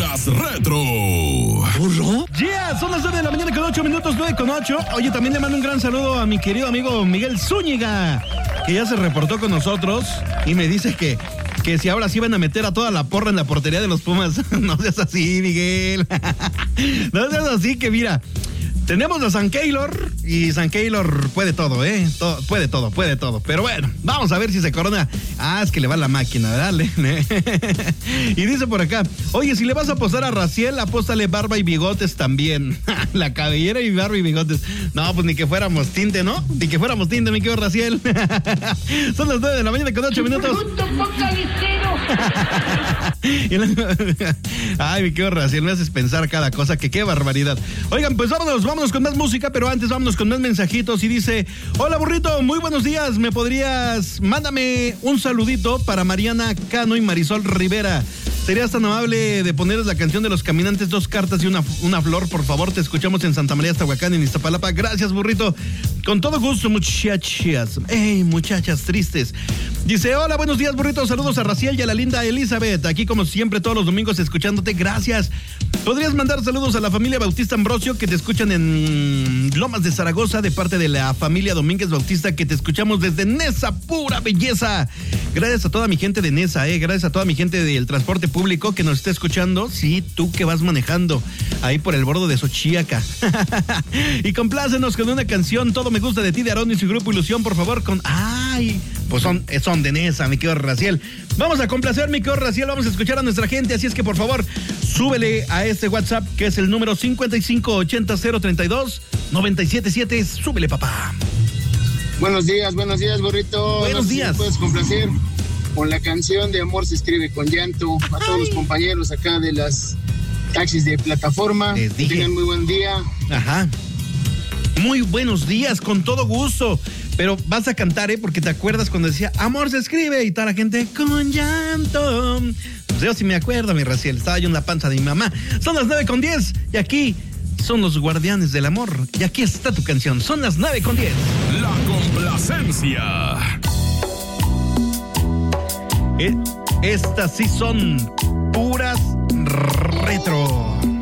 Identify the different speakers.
Speaker 1: Cápsulas Retro.
Speaker 2: ¿Burro? Yeah, son las 9 de la mañana con 8 minutos, 9:08. Oye, también le mando un gran saludo a mi querido amigo Miguel Zúñiga, que ya se reportó con nosotros y me dice que si ahora sí van a meter a toda la porra en la portería de los Pumas. No seas así, Miguel. No seas así, que mira, tenemos a San Keylor y San Keylor puede todo, puede todo. Pero bueno, vamos a ver si se corona. Es que le va la máquina, ¿verdad? Y dice por acá, oye, si le vas a apostar a Raciel, apóstale barba y bigotes también. La cabellera y barba y bigotes. No, pues ni que fuéramos tinte, ¿no? Ni que fuéramos tinte, mi querido Raciel. Son las 9 de la mañana con 8 minutos. Ay, mi querido Raciel, me haces pensar cada cosa, que qué barbaridad. Oigan, pues vámonos con más música, pero antes vámonos con más mensajitos. Y dice, hola burrito, muy buenos días, mándame un saludito para Mariana Cano y Marisol Rivera. ¿Serías tan amable de ponerles la canción de Los Caminantes, 2 cartas y una flor, por favor? Te escuchamos en Santa María, Tahuacán, en Iztapalapa. Gracias, burrito. Con todo gusto, muchachas. Muchachas tristes. Dice, hola, buenos días, burrito. Saludos a Raciel y a la linda Elizabeth. Aquí, como siempre, todos los domingos escuchándote. Gracias. ¿Podrías mandar saludos a la familia Bautista Ambrosio, que te escuchan en Lomas de Zaragoza, de parte de la familia Domínguez Bautista, que te escuchamos desde Nesa, pura belleza? Gracias a toda mi gente de Nesa, gracias a toda mi gente del transporte público que nos está escuchando. Sí, tú que vas manejando ahí por el bordo de Xochiaca. Y complácenos con una canción, Todo me gusta de ti, de Aarón y su grupo Ilusión, por favor, pues son de Nesa, mi querido Raciel. Vamos a complacer, mi querido Raciel, vamos a escuchar a nuestra gente, así es que por favor, súbele a este WhatsApp, que es el número 5580-032-977. Súbele, papá.
Speaker 3: Buenos días, burrito.
Speaker 2: Buenos días.
Speaker 3: Si puedes complacer con la canción de Amor se escribe con llanto a todos los compañeros acá de las taxis de plataforma. Que tengan muy buen día.
Speaker 2: Ajá. Muy buenos días, con todo gusto. Pero vas a cantar, porque te acuerdas cuando decía Amor se escribe y toda la gente con llanto. Pues yo sí me acuerdo, mi Raciel. Estaba yo en la panza de mi mamá. Son las 9:10 y aquí son los guardianes del amor. Y aquí está tu canción. Son las 9:10.
Speaker 1: La complacencia.
Speaker 2: Estas sí son puras